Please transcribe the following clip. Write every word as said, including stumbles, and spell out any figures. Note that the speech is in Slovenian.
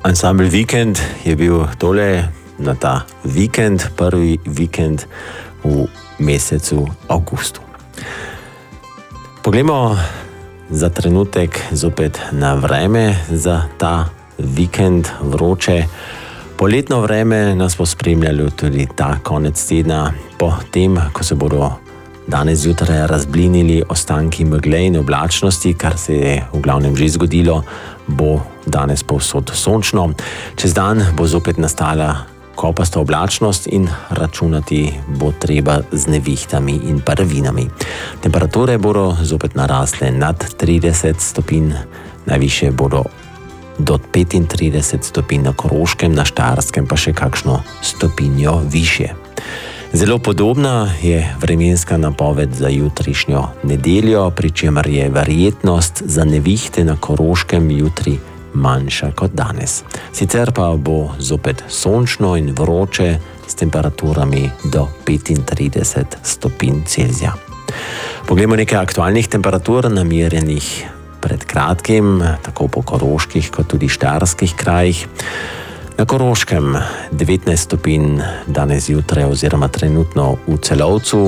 Ansambel Vikend je bil tole na ta vikend, prvi vikend v mesecu avgustu. Poglejmo za trenutek zopet na vreme za ta vikend vroče. Poletno vreme nas bo spremljalo tudi ta konec tedna, po tem, ko se bodo danes zjutraj razblinili ostanki megle in oblačnosti, kar se je v glavnem že zgodilo, bo danes povsod sončno. Čez dan bo zopet nastala kopasta oblačnost in računati bo treba z nevihtami in padavinami. Temperature bodo zopet narasle nad trideset stopinj, najvišje bodo do petintrideset stopinj na Koroškem, na Štajerskem pa še kakšno stopinjo višje. Zelo podobna je vremenska napoved za jutrišnjo nedeljo, pri čemer je verjetnost za nevihte na Koroškem jutri manjša kot danes. Sicer pa bo zopet sončno in vroče s temperaturami do petintrideset stopinj Celzija. Poglejmo nekaj aktualnih temperatur, namerjenih pred kratkim, tako po koroških kot tudi štajerskih krajih. Na Koroškem devetnajst stopinj danes zjutraj oziroma trenutno v Celovcu,